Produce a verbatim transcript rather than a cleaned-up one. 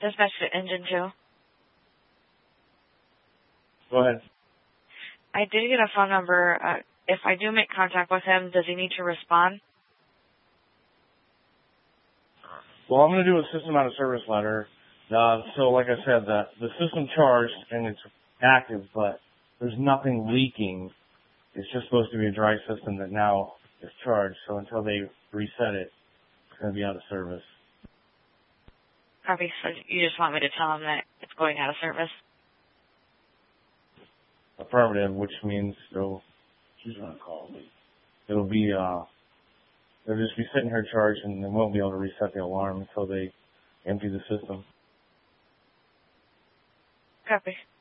Dispatch to Engine Joe. Go ahead. I did get a phone number. Uh, if I do make contact with him, does he need to respond? Well, I'm going to do a system out of service letter. Uh, so, like I said, the, the system charged and it's active, but there's nothing leaking. It's just supposed to be a dry system that now is charged. So until they reset it, it's going to be out of service. Copy. So you just want me to tell him that it's going out of service? Affirmative, which means it'll, she's going to call me. It'll be, uh, they'll just be sitting here charged and they won't be able to reset the alarm until they empty the system. Copy.